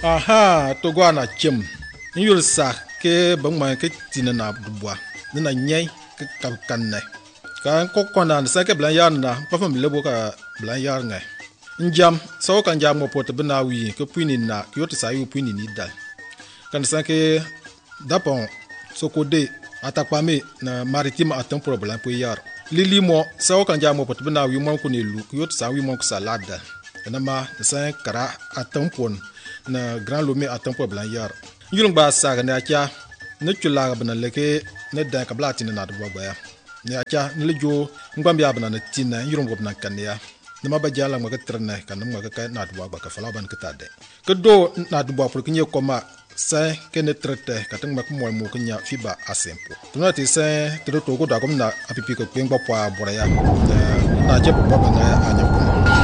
aha to go na chem nyul sa ke bang ma ke tin na dubwa na nyai ke kan ne kan ko kona sa ke blan yan na pa fam lebo ka blan yar ngai njam so kan jam mo pot bna wi ke puini na yo to sa yu puini ni dal kan sa ke dapon so ko de atakwame na maritime atam problem po yar lili mo so kan jam mo pot bna wi mo ko ne lu yo to sa wi mo ko salada na ma sa kara atam pon na grand lomé atam po blan yar yulung ba sa ga na kya ne chula ga bna leke ne da ka blati na do ba ya ne acha ne lejo ngam ya bna na tinna yulung go bna kan ya ma ba jala ma ka trene kan ma ka na do ba ka fala ban ka tade ka do na do ba pour kinye koma sa ke ne trete ka tang ma ko mo mo knya fiba asempo tuna ti sa to to go da ko na apipi ko kweng ba pa bora ya na je ba ba na anya ko